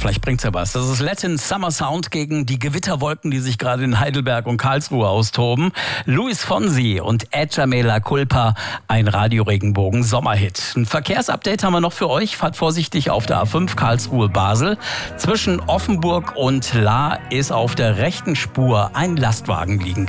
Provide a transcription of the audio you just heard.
vielleicht bringt's ja was. Das ist Latin Summer Sound gegen die Gewitterwolken, die sich gerade in Heidelberg und Karlsruhe austoben. Luis Fonsi und Échame la Culpa, ein Radio-Regenbogen-Sommerhit. Ein Verkehrsupdate haben wir noch für euch. Fahrt vorsichtig auf der A5 Karlsruhe-Basel. Zwischen Offenburg und Lahr ist auf der rechten Spur ein Lastwagen liegen